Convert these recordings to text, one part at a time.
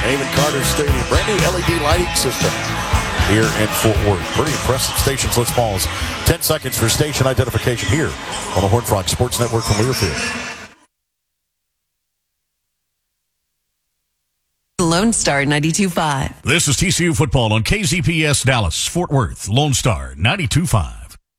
Amon Carter Stadium. Brand new LED lighting system here in Fort Worth. Pretty impressive. Stations, let's pause. 10 seconds for station identification here on the Horned Frog Sports Network from Learfield. Lone Star 92.5. This is TCU football on KZPS Dallas, Fort Worth, Lone Star 92.5.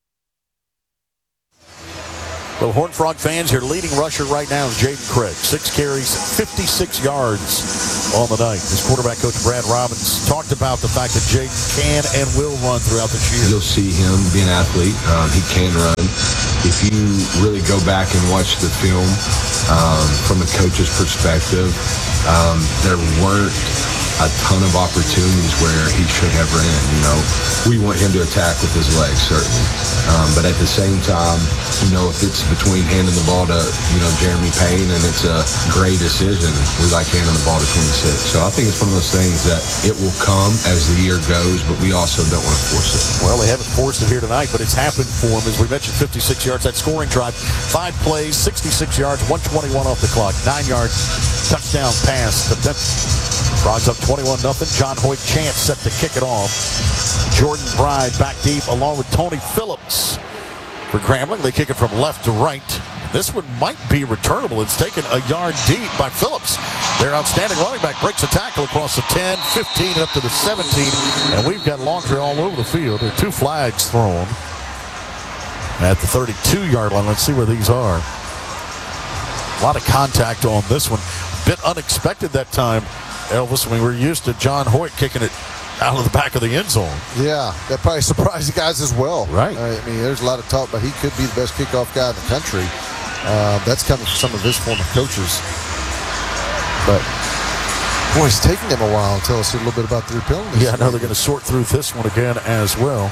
Well, Horned Frog fans, your leading rusher right now is Jaden Craig. 6 carries, 56 yards on the night. His quarterback coach, Brad Robbins, talked about the fact that Jaden can and will run throughout this year. You'll see him be an athlete. He can run. If you really go back and watch the film from a coach's perspective, there weren't a ton of opportunities where he should have ran. You know, we want him to attack with his legs, certainly. But at the same time, you know, if it's between handing the ball to, you know, Jeremy Payne and it's a gray decision, we like handing the ball to 26. So I think it's one of those things that it will come as the year goes, but we also don't want to force it. Well, they haven't forced it here tonight, but it's happened for him. As we mentioned, 56 yards, that scoring drive, 5 plays, 66 yards, 121 off the clock, 9-yard touchdown pass. But Frogs up 21-0. John Hoyt Chance set to kick it off. Jordan Bride back deep along with Tony Phillips for Grambling. They kick it from left to right. This one might be returnable. It's taken a yard deep by Phillips. Their outstanding running back breaks a tackle across the 10, 15, and up to the 17. And we've got Longtree all over the field. There are 2 flags thrown at the 32-yard line. Let's see where these are. A lot of contact on this one. Bit unexpected that time, Elvis. I mean, we're used to John Hoyt kicking it out of the back of the end zone. Yeah, that probably surprised the guys as well. Right. I mean, there's a lot of talk, but he could be the best kickoff guy in the country. That's coming from some of his former coaches. But, boy, it's taking them a while to tell us a little bit about their penalties. Yeah, I know they're going to sort through this one again as well.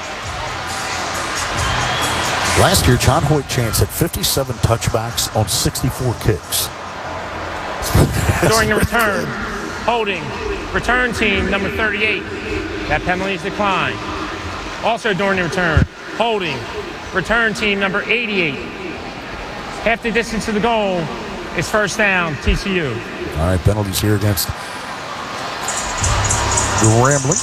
Last year, John Hoyt Chance had 57 touchbacks on 64 kicks. During the return, holding, return team number 38. That penalty is declined. Also during the return, holding, return team number 88. Half the distance to the goal is first down, TCU. All right, penalties here against Grambling.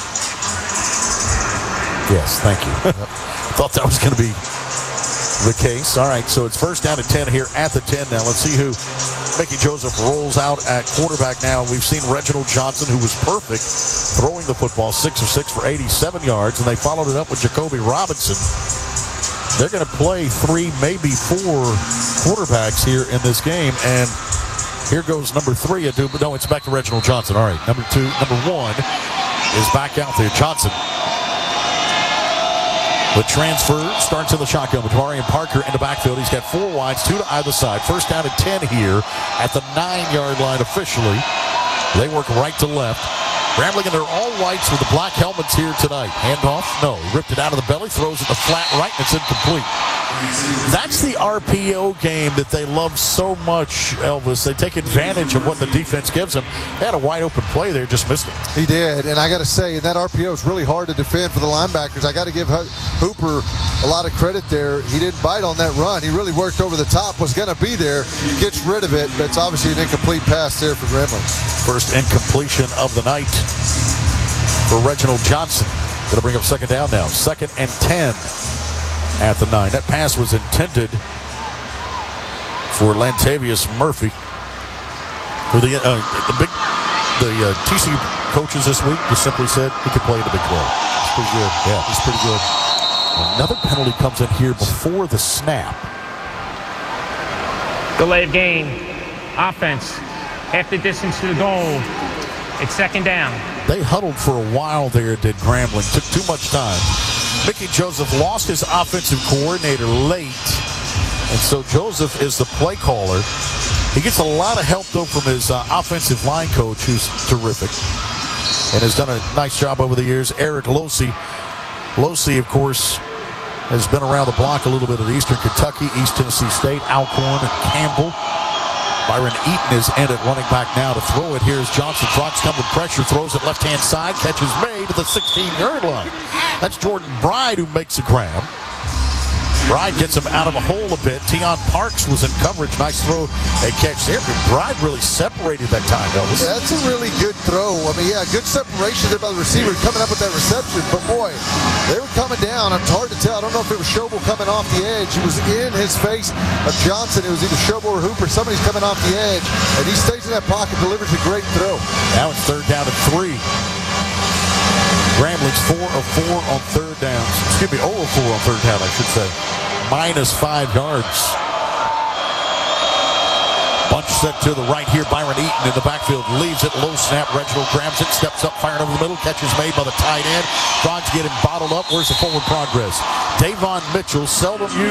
Yes, thank you. Thought that was going to be the case. All right, so it's first down and 10 here at the 10 now. Let's see who Mickey Joseph rolls out at quarterback now. We've seen Reginald Johnson, who was perfect throwing the football, 6 of 6 for 87 yards, and they followed it up with Jacoby Robinson. They're going to play 3, maybe 4 quarterbacks here in this game, and here goes number 3. No, it's back to Reginald Johnson. All right, number 1 is back out there. Johnson. The transfer starts in the shotgun with Marion Parker in the backfield. He's got 4 wides, 2 to either side. First down and 10 here at the 9-yard line officially. They work right to left. Grambling in their all whites with the black helmets here tonight. Handoff? No. He ripped it out of the belly, throws it to flat right, and it's incomplete. That's the RPO game that they love so much, Elvis. They take advantage of what the defense gives them. They had a wide open play there, just missed it. He did, and I got to say, that RPO is really hard to defend for the linebackers. I got to give Hooper a lot of credit there. He didn't bite on that run. He really worked over the top, was going to be there, gets rid of it, but it's obviously an incomplete pass there for Grambling. First incompletion of the night for Reginald Johnson. Going to bring up second down now. 2nd and 10 at the 9. That pass was intended for Lantavius Murphy. For the TCU coaches this week just simply said he could play in the Big 12. He's pretty good. Yeah, he's pretty good. Another penalty comes in here before the snap. Delay of game. Offense. Half the distance to the goal. It's second down. They huddled for a while there, did Grambling. Took too much time. Mickey Joseph lost his offensive coordinator late, and so Joseph is the play caller. He gets a lot of help, though, from his offensive line coach, who's terrific and has done a nice job over the years, Eric Losey. Losey, of course, has been around the block a little bit at Eastern Kentucky, East Tennessee State, Alcorn, and Campbell. Byron Eaton is in at running back now to throw it. Here's Johnson. Frogs come with pressure. Throws it left-hand side. Catch is made to the 16-yard line. That's Jordan Bride who makes a grab. Bride gets him out of a hole a bit. Tion Parks was in coverage. Nice throw and catch there. But Bride really separated that time, Elvis. That's a really good throw. I mean, yeah, good separation there by the receiver coming up with that reception. But, boy, they were coming down. It's hard to tell. I don't know if it was Schobel coming off the edge. He was in his face of Johnson. It was either Schobel or Hooper. Somebody's coming off the edge. And he stays in that pocket, delivers a great throw. Now it's 3rd down and 3. Grambling's 4 of 4 on 3rd downs. Excuse me, 0 of 4 on 3rd down, I should say. -5 yards. Bunch set to the right here. Byron Eaton in the backfield leaves it. Low snap. Reginald grabs it. Steps up. Firing over the middle. Catch is made by the tight end. Frogs get him bottled up. Where's the forward progress? Davon Mitchell seldom used.